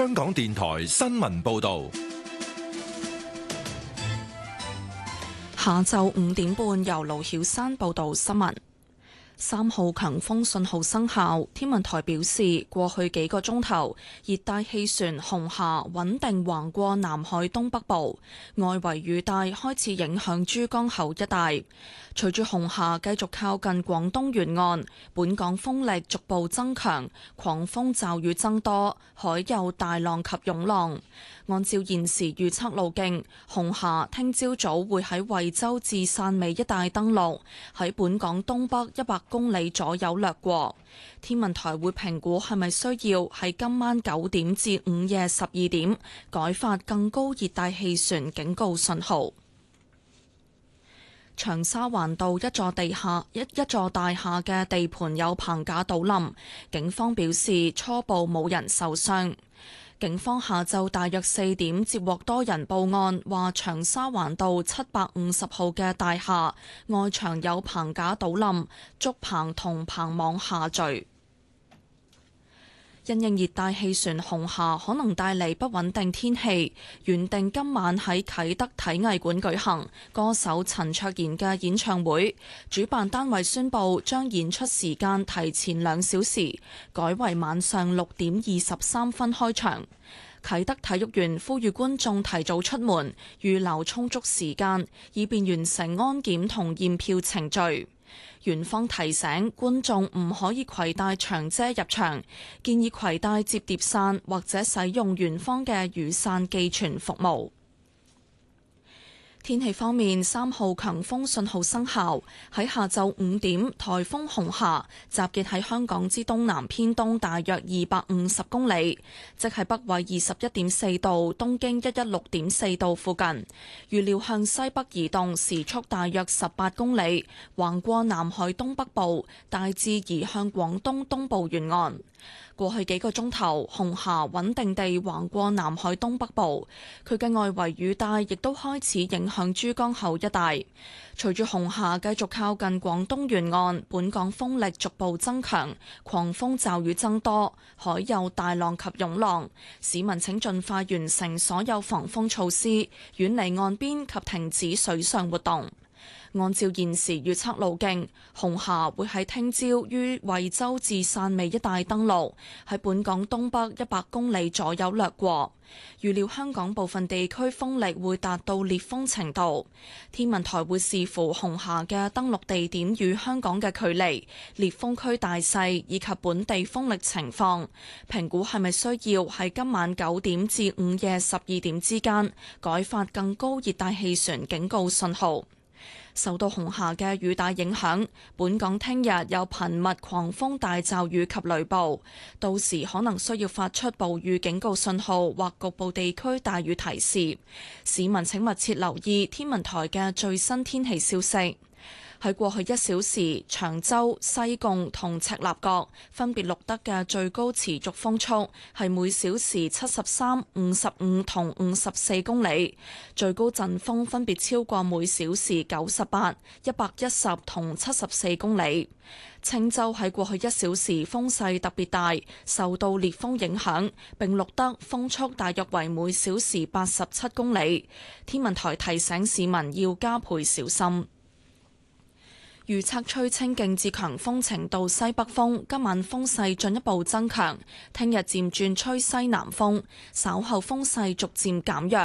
香港電台新聞報道。 下晝5點半，由盧曉珊報道新聞。3號強風信號生效，天文台表示，過去幾個鐘頭，熱帶氣旋紅霞穩定橫過南海東北部，外圍雨帶開始影響珠江口一帶。隨住紅霞繼續靠近廣東沿岸，本港風力逐步增強，狂風驟雨增多，海有大浪及湧浪。按照現時預測路徑，紅霞聽朝早會喺惠州至汕尾一帶登陸，喺本港東北100公里左右掠過。天文台會評估係咪需要喺今晚9點至午夜12點改發更高熱帶氣旋警告信號。長沙灣道一座大廈嘅地盤有棚架倒冧，警方表示初步冇人受傷。警方下晝大約4點接獲多人報案，話長沙灣道750號嘅大廈外牆有棚架倒冧，竹棚同棚網下墜。因應熱帶氣旋紅霞可能帶嚟不穩定天氣，原定今晚喺啟德體藝館舉行歌手陳卓賢嘅演唱會，主辦單位宣布將演出時間提前2小時，改為晚上6點23分開場。啟德體育園呼籲觀眾提早出門，預留充足時間，以便完成安檢同驗票程序。園方提醒觀眾唔可以攜帶長遮入場，建議攜帶摺疊傘或者使用園方嘅雨傘寄存服務。天氣方面，3號強風信號生效。喺下晝5點，颱風紅霞集結喺香港之東南偏東大約250公里，即係北緯21.4度、東經116.4度附近。預料向西北移動，時速大約18公里，橫過南海東北部，大致移向廣東東部沿岸。過去幾個鐘頭，紅霞穩定地橫過南海東北部，佢嘅外圍雨帶亦都開始影響珠江口一帶。隨住紅霞繼續靠近廣東沿岸，本港風力逐步增強，狂風驟雨增多，海有大浪及湧浪。市民請盡快完成所有防風措施，遠離岸邊及停止水上活動。按照現時預測路徑，紅霞會喺聽朝於惠州至汕尾一帶登陸，喺本港東北100公里左右掠過。預料香港部分地區風力會達到烈風程度，天文台會視乎紅霞嘅登陸地點與香港嘅距離、烈風區大細以及本地風力情況，評估係咪需要喺今晚9點至午夜12點之間改發更高熱帶氣旋警告信號。受到紅霞嘅雨帶影響，本港聽日有頻密狂風大驟雨及雷暴，到時可能需要發出暴雨警告信號或局部地區大雨提示。市民請密切留意天文台嘅最新天氣消息。喺過去1小時，長洲、西貢同赤鱲角分別錄得嘅最高持續風速係每小時73、55同54公里，最高陣風分別超過每小時98、110同74公里。青洲喺過去1小時風勢特別大，受到烈風影響，並錄得風速大約為每小時87公里。天文台提醒市民要加倍小心。預測吹清勁至強風程度西北風，今晚風勢進一步增強，聽日漸轉吹西南風，稍後風勢逐漸減弱。